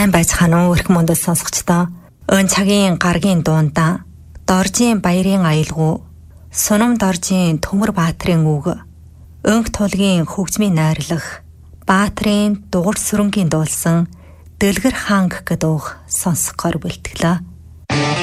Сайн байцгаана уу өрх мөндөд сонсогчдоо. Өн цагийн гаргийн дуунда Доржийн баярын аялгуу, Сунам Доржийн Төмөр Баатрын үг, Өнг тулгийн хөгжмийн найрлах, Баатрын дугуйр сүрэнгийн дуулсан Дэлгэр хаанг гэдэг үг сонсохоор бэлтгэлээ.